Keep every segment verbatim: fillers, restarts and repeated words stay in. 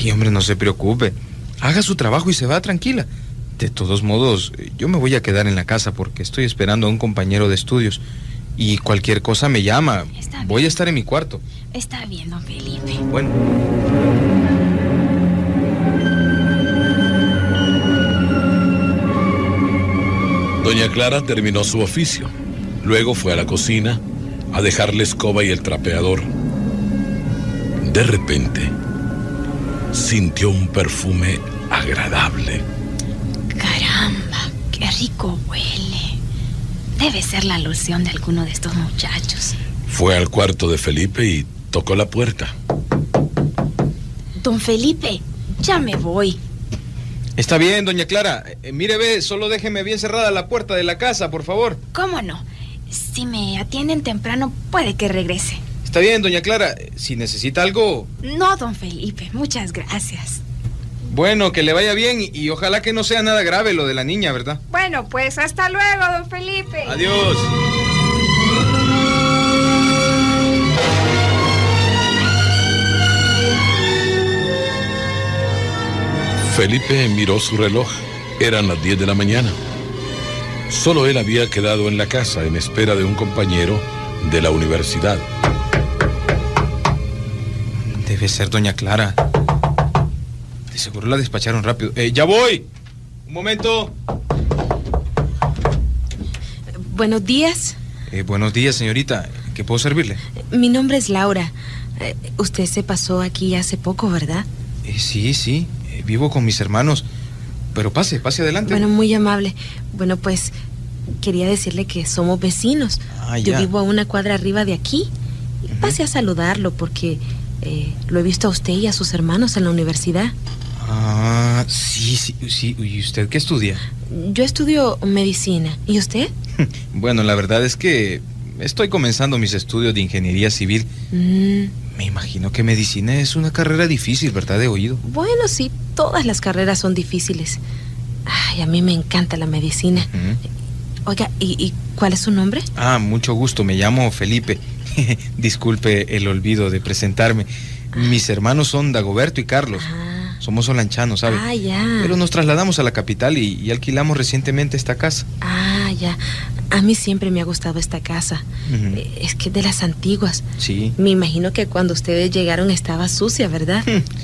Ay, hombre, no se preocupe. Haga su trabajo y se va tranquila. De todos modos, yo me voy a quedar en la casa porque estoy esperando a un compañero de estudios. Y cualquier cosa me llama. Voy a estar en mi cuarto. Está bien, don Felipe. Bueno. Doña Clara terminó su oficio. Luego fue a la cocina a dejar la escoba y el trapeador. De repente, sintió un perfume agradable. Caramba, qué rico huele. Debe ser la loción de alguno de estos muchachos. Fue al cuarto de Felipe y tocó la puerta. Don Felipe, ya me voy. Está bien, doña Clara. Eh, mire, ve, solo déjeme bien cerrada la puerta de la casa, por favor. ¿Cómo no? Si me atienden temprano, puede que regrese. Está bien, doña Clara. Si necesita algo... No, don Felipe, muchas gracias. Bueno, que le vaya bien y, y ojalá que no sea nada grave lo de la niña, ¿verdad? Bueno, pues hasta luego, don Felipe. Adiós. Felipe miró su reloj. Eran las diez de la mañana. Solo él había quedado en la casa en espera de un compañero de la universidad. Debe ser doña Clara. De seguro la despacharon rápido. Eh, ¡Ya voy! Un momento. Buenos días. Eh, buenos días, señorita. ¿Qué puedo servirle? Mi nombre es Laura. Eh, usted se pasó aquí hace poco, ¿verdad? Eh, sí, sí. Eh, vivo con mis hermanos. Pero pase, pase adelante. Bueno, muy amable. Bueno, pues quería decirle que somos vecinos. Ah, Yo ya. vivo a una cuadra arriba de aquí. Y Uh-huh. pasé a saludarlo porque eh, lo he visto a usted y a sus hermanos en la universidad. Ah, sí, sí, sí. ¿Y usted qué estudia? Yo estudio medicina. ¿Y usted? Bueno, la verdad es que estoy comenzando mis estudios de ingeniería civil. Mm, Me imagino que medicina es una carrera difícil, ¿verdad? De oído. bueno, sí, todas las carreras son difíciles. Ay, a mí me encanta la medicina. Uh-huh. Oiga, ¿y, y cuál es su nombre? Ah, mucho gusto. Me llamo Felipe. Disculpe el olvido de presentarme. Mis hermanos son Dagoberto y Carlos. Ah. Somos solanchanos, ¿sabe? Ah, ya. Pero nos trasladamos a la capital y, y alquilamos recientemente esta casa. Ah, ya. A mí siempre me ha gustado esta casa. Ujú. Eh, Es que es de las antiguas. Sí. Me imagino que cuando ustedes llegaron estaba sucia, ¿verdad?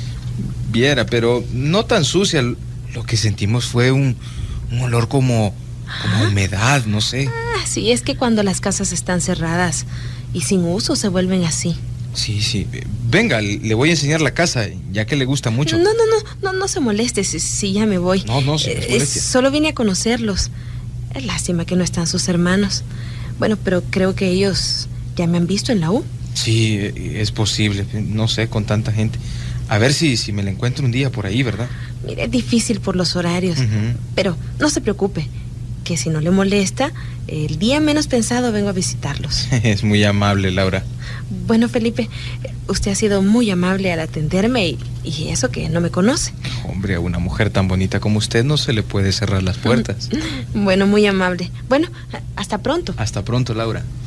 Viera, pero no tan sucia. Lo que sentimos fue un, un olor como, como Ah. humedad, no sé. Ah, sí, es que cuando las casas están cerradas y sin uso se vuelven así. Sí, sí. Venga, le voy a enseñar la casa, ya que le gusta mucho. No, no, no, no, no se moleste si, si ya me voy. No, no, sin Eh, molestia. Solo vine a conocerlos. Es lástima que no están sus hermanos. Bueno, pero creo que ellos ya me han visto en la U. Sí, es posible. No sé, con tanta gente. A ver si, si me la encuentro un día por ahí, ¿verdad? Mire, es difícil por los horarios. Ujú. Pero no se preocupe, que si no le molesta, el día menos pensado vengo a visitarlos. Es muy amable, Laura. Bueno, Felipe, usted ha sido muy amable al atenderme y, y eso que no me conoce. Hombre, a una mujer tan bonita como usted no se le puede cerrar las puertas. Bueno, muy amable. Bueno, hasta pronto. Hasta pronto, Laura.